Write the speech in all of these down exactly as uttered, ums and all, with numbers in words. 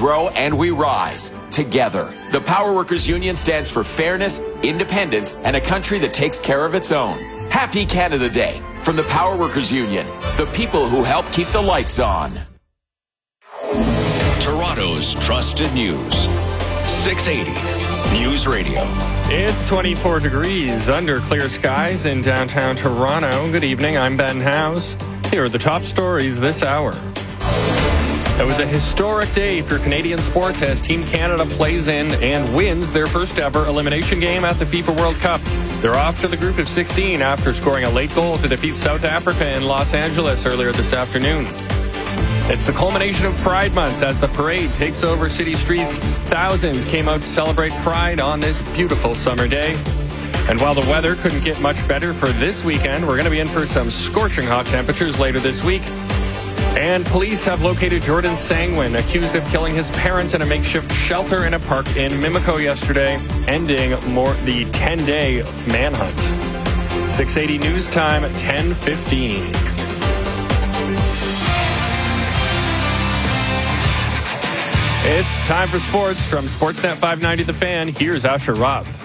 grow and we rise together. The Power Workers Union stands for fairness, independence, and a country that takes care of its own. Happy Canada Day from the Power Workers Union, the people who help keep the lights on. Toronto's trusted news. six eighty News Radio. It's twenty-four degrees under clear skies in downtown Toronto. Good evening, I'm Ben House. Here are the top stories this hour. It was a historic day for Canadian sports as Team Canada plays in and wins their first ever elimination game at the FIFA World Cup. They're off to the group of sixteen after scoring a late goal to defeat South Africa in Los Angeles earlier this afternoon. It's the culmination of Pride Month as the parade takes over city streets. Thousands came out to celebrate Pride on this beautiful summer day. And while the weather couldn't get much better for this weekend, we're going to be in for some scorching hot temperatures later this week. And police have located Jordan Sangwin, accused of killing his parents in a makeshift shelter in a park in Mimico yesterday, ending more the ten-day manhunt. six eighty News Time, ten fifteen. It's time for sports from Sportsnet five ninety The Fan. Here's Asher Roth.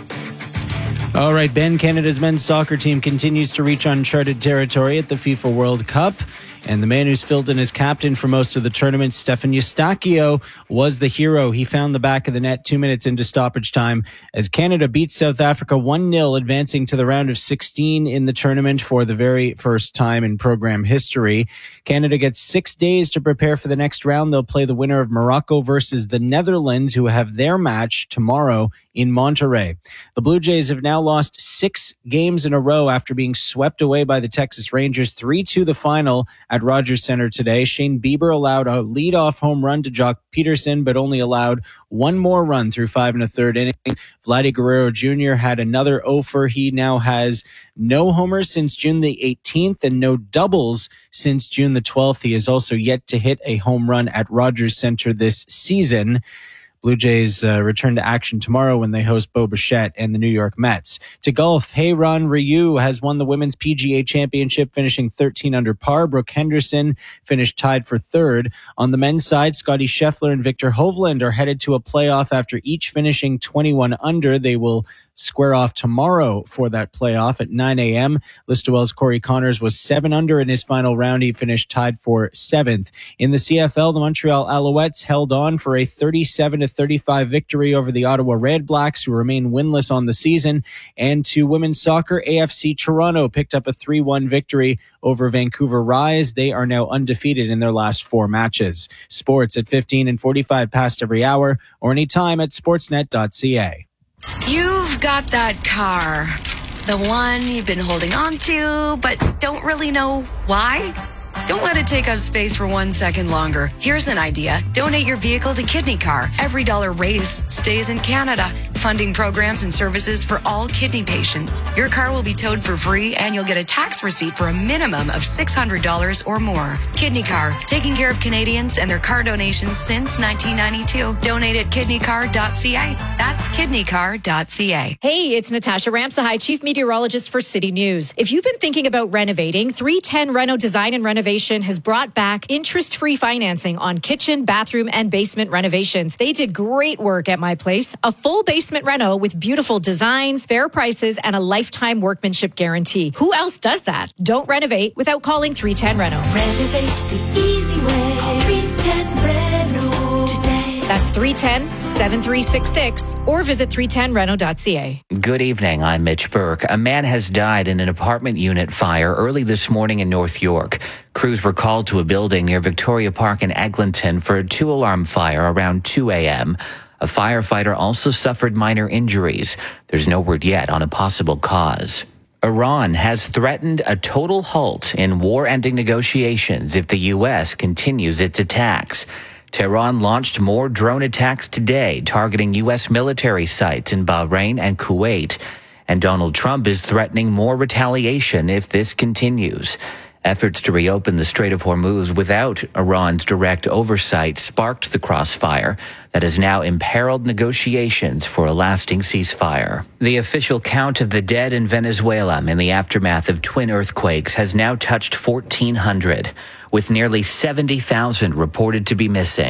All right, Ben, Canada's men's soccer team continues to reach uncharted territory at the FIFA World Cup. And the man who's filled in as captain for most of the tournament, Stefan Eustáquio, was the hero. He found the back of the net two minutes into stoppage time as Canada beats South Africa one nil, advancing to the round of sixteen in the tournament for the very first time in program history. Canada gets six days to prepare for the next round. They'll play the winner of Morocco versus the Netherlands, who have their match tomorrow in Monterrey. The Blue Jays have now lost six games in a row after being swept away by the Texas Rangers three two the final at Rogers Center today. Shane Bieber allowed a leadoff home run to Jock Peterson, but only allowed one more run through five and a third innings. Vladdy Guerrero Junior had another offer. He now has no homers since June the eighteenth and no doubles since June the twelfth. He has also yet to hit a home run at Rogers Center this season. Blue Jays uh, return to action tomorrow when they host Bo Bichette and the New York Mets. To golf, Hye-Ron Ryu has won the Women's P G A Championship, finishing thirteen under par. Brooke Henderson finished tied for third. On the men's side, Scotty Scheffler and Victor Hovland are headed to a playoff after each finishing twenty-one under. They will square off tomorrow for that playoff at nine a.m. Listowel's Corey Connors was seven under in his final round. He finished tied for seventh. In the C F L, the Montreal Alouettes held on for a thirty-seven to thirty-five victory over the Ottawa Red Blacks, who remain winless on the season. And to women's soccer, A F C Toronto picked up a three one victory over Vancouver Rise. They are now undefeated in their last four matches. Sports at fifteen and forty-five past every hour, or anytime at sportsnet dot c a. You've got that car, the one you've been holding on to, but don't really know why. Don't let it take up space for one second longer. Here's an idea. Donate your vehicle to Kidney Car. Every dollar raised stays in Canada, funding programs and services for all kidney patients. Your car will be towed for free, and you'll get a tax receipt for a minimum of six hundred dollars or more. Kidney Car, taking care of Canadians and their car donations since nineteen ninety-two. Donate at kidney car dot c a. That's kidney car dot c a. Hey, it's Natasha Ramsahai, Chief Meteorologist for City News. If you've been thinking about renovating, three ten Reno Design and Renovation has brought back interest-free financing on kitchen, bathroom, and basement renovations. They did great work at my place. A full basement reno with beautiful designs, fair prices, and a lifetime workmanship guarantee. Who else does that? Don't renovate without calling three ten Reno. Renovate the easy way. Call three ten Reno today. That's three one zero, seven three six six or visit three ten reno dot c a. Good evening. I'm Mitch Burke. A man has died in an apartment unit fire early this morning in North York. Crews were called to a building near Victoria Park in Eglinton for a two-alarm fire around two a.m. A firefighter also suffered minor injuries. There's no word yet on a possible cause. Iran has threatened a total halt in war-ending negotiations if the U S continues its attacks. Tehran launched more drone attacks today, targeting U S military sites in Bahrain and Kuwait. And Donald Trump is threatening more retaliation if this continues. Efforts to reopen the Strait of Hormuz without Iran's direct oversight sparked the crossfire that has now imperiled negotiations for a lasting ceasefire. The official count of the dead in Venezuela in the aftermath of twin earthquakes has now touched fourteen hundred, with nearly seventy thousand reported to be missing.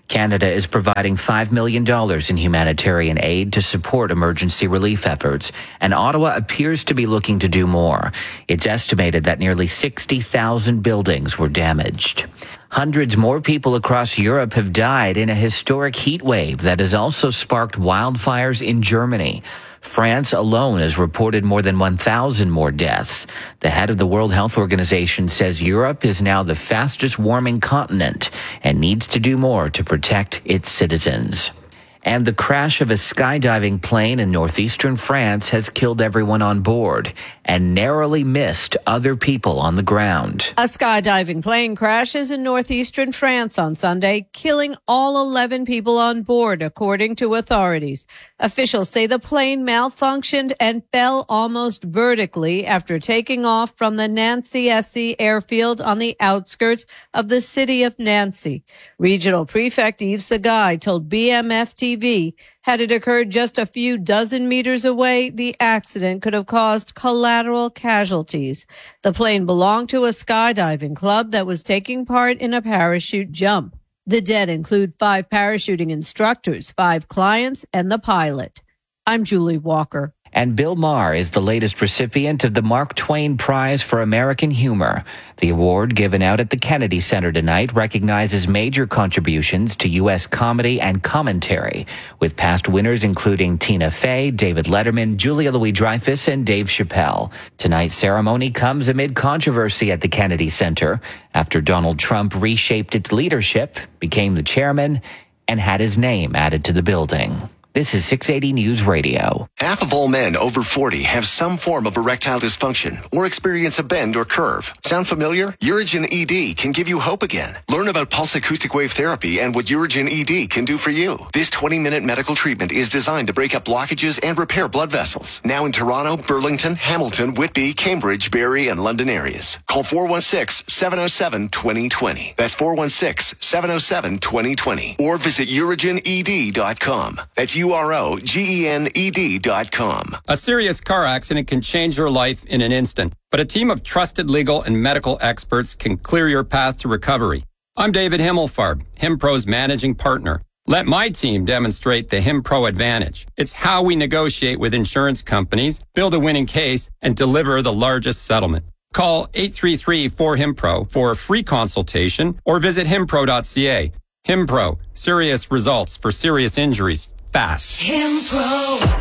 Canada is providing five million dollars in humanitarian aid to support emergency relief efforts, and Ottawa appears to be looking to do more. It's estimated that nearly sixty thousand buildings were damaged. Hundreds more people across Europe have died in a historic heat wave that has also sparked wildfires in Germany. France alone has reported more than one thousand more deaths. The head of the World Health Organization says Europe is now the fastest warming continent and needs to do more to protect its citizens. And the crash of a skydiving plane in northeastern France has killed everyone on board and narrowly missed other people on the ground. A skydiving plane crashes in northeastern France on Sunday, killing all eleven people on board, according to authorities. Officials say the plane malfunctioned and fell almost vertically after taking off from the Nancy-Essy airfield on the outskirts of the city of Nancy. Regional Prefect Yves Sagai told B M F T V, had it occurred just a few dozen meters away, the accident could have caused collateral casualties. The plane belonged to a skydiving club that was taking part in a parachute jump. The dead include five parachuting instructors, five clients, and the pilot. I'm Julie Walker. And Bill Maher is the latest recipient of the Mark Twain Prize for American Humor. The award, given out at the Kennedy Center tonight, recognizes major contributions to U S comedy and commentary, with past winners including Tina Fey, David Letterman, Julia Louis-Dreyfus, and Dave Chappelle. Tonight's ceremony comes amid controversy at the Kennedy Center after Donald Trump reshaped its leadership, became the chairman, and had his name added to the building. This is six eighty News Radio. Half of all men over forty have some form of erectile dysfunction or experience a bend or curve. Sound familiar? Urigen E D can give you hope again. Learn about pulse acoustic wave therapy and what Urigen E D can do for you. This twenty-minute medical treatment is designed to break up blockages and repair blood vessels. Now in Toronto, Burlington, Hamilton, Whitby, Cambridge, Barrie, and London areas. Call four one six, seven oh seven, two oh two oh. That's four one six, seven oh seven, two oh two oh. Or visit urigen e d dot com. That's U R O G E N E D dot com. A serious car accident can change your life in an instant, but a team of trusted legal and medical experts can clear your path to recovery. I'm David Himmelfarb, HimPro's managing partner. Let my team demonstrate the HimPro advantage. It's how we negotiate with insurance companies, build a winning case, and deliver the largest settlement. Call eight three three, four, HIMPRO for a free consultation or visit himpro dot c a. HimPro, serious results for serious injuries. Fast. HimPro.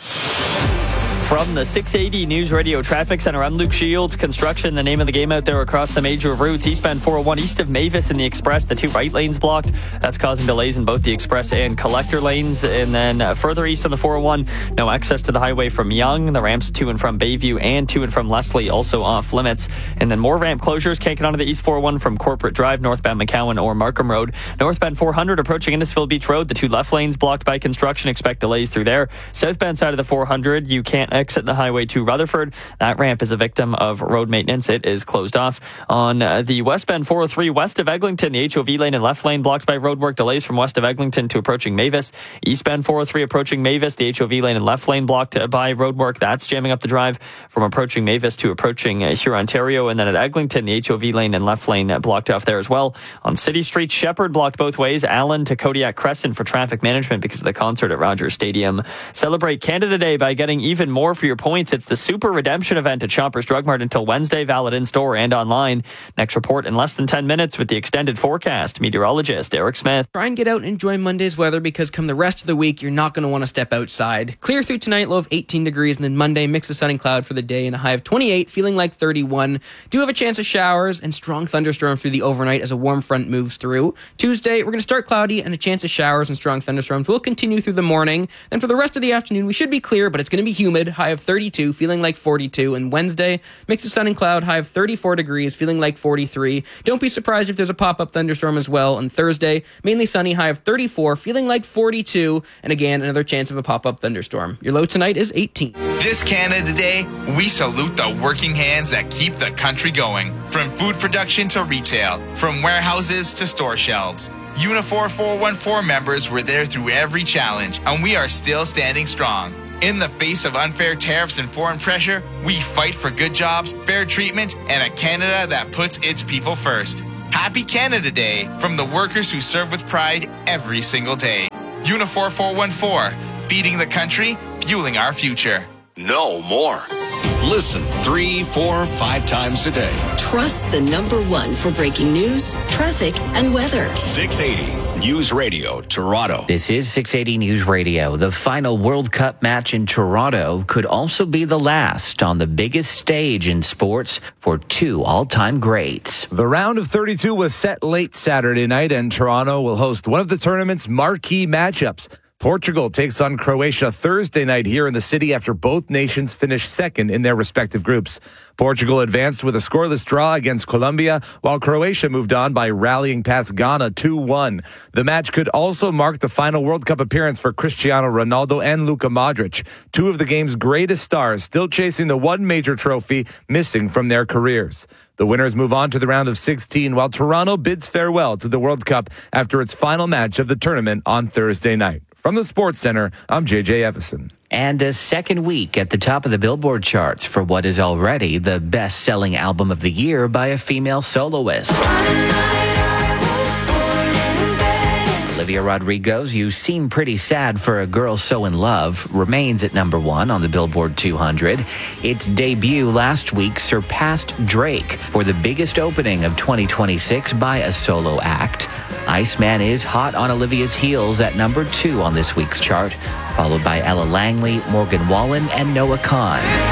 From the six eighty News Radio Traffic Center, I'm Luke Shields. Construction, the name of the game out there across the major routes. Eastbound four oh one east of Mavis in the Express, the two right lanes blocked. That's causing delays in both the Express and Collector lanes. And then uh, further east on the four oh one, no access to the highway from Yonge. The ramps to and from Bayview and to and from Leslie also off limits. And then more ramp closures. Can't get onto the East four oh one from Corporate Drive, northbound McCowan or Markham Road. Northbound four hundred approaching Innisfil Beach Road. The two left lanes blocked by construction. Expect delays through there. Southbound side of the four hundred, you can't exit the highway to Rutherford. That ramp is a victim of road maintenance. It is closed off. On uh, the westbound four oh three west of Eglinton, the H O V lane and left lane blocked by roadwork. Delays from west of Eglinton to approaching Mavis. Eastbound four oh three approaching Mavis, the H O V lane and left lane blocked by roadwork. That's jamming up the drive from approaching Mavis to approaching uh, Hurontario. And then at Eglinton, the H O V lane and left lane uh, blocked off there as well. On City Street, Shepherd blocked both ways. Allen to Kodiak Crescent for traffic management because of the concert at Rogers Stadium. Celebrate Canada Day by getting even more for your points. It's the Super Redemption event at Shoppers Drug Mart until Wednesday, valid in store and online. Next report in less than ten minutes with the extended forecast. Meteorologist Eric Smith. Try and get out and enjoy Monday's weather because come the rest of the week, you're not going to want to step outside. Clear through tonight, low of eighteen degrees, and then Monday, mix of sun and cloud for the day and a high of twenty-eight, feeling like thirty-one. Do have a chance of showers and strong thunderstorms through the overnight as a warm front moves through. Tuesday, we're going to start cloudy and a chance of showers and strong thunderstorms will continue through the morning. Then for the rest of the afternoon, we should be clear, but it's going to be humid, high of thirty-two, feeling like forty-two. And Wednesday, mix of sun and cloud, high of thirty-four degrees, feeling like forty-three. Don't be surprised if there's a pop-up thunderstorm as well. On Thursday, mainly sunny, high of thirty-four, feeling like forty-two. And again, another chance of a pop-up thunderstorm. Your low tonight is eighteen. This Canada Day, we salute the working hands that keep the country going. From food production to retail, from warehouses to store shelves. Unifor four one four members were there through every challenge, and we are still standing strong. In the face of unfair tariffs and foreign pressure, we fight for good jobs, fair treatment, and a Canada that puts its people first. Happy Canada Day from the workers who serve with pride every single day. Unifor four one four, feeding the country, fueling our future. No more. Listen three, four, five times a day. Trust the number one for breaking news, traffic, and weather. six eighty News Radio, Toronto. This is six eighty News Radio. The final World Cup match in Toronto could also be the last on the biggest stage in sports for two all-time greats. The round of thirty-two was set late Saturday night, and Toronto will host one of the tournament's marquee matchups. Portugal takes on Croatia Thursday night here in the city after both nations finished second in their respective groups. Portugal advanced with a scoreless draw against Colombia, while Croatia moved on by rallying past Ghana two one. The match could also mark the final World Cup appearance for Cristiano Ronaldo and Luka Modric, two of the game's greatest stars, still chasing the one major trophy missing from their careers. The winners move on to the round of sixteen, while Toronto bids farewell to the World Cup after its final match of the tournament on Thursday night. From the Sports Center, I'm J J Evison. And a second week at the top of the Billboard charts for what is already the best-selling album of the year by a female soloist. Olivia Rodrigo's You Seem Pretty Sad for a Girl So in Love remains at number one on the Billboard two hundred. Its debut last week surpassed Drake for the biggest opening of twenty twenty-six by a solo act. Iceman is hot on Olivia's heels at number two on this week's chart, followed by Ella Langley, Morgan Wallen, and Noah Kahan.